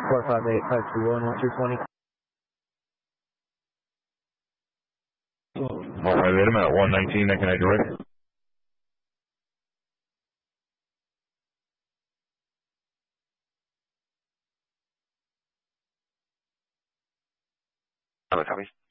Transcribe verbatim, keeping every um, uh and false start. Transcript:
four five eight five two one one two twenty. four five eight, I'm at one nineteen, I can I direct? Hello, copy.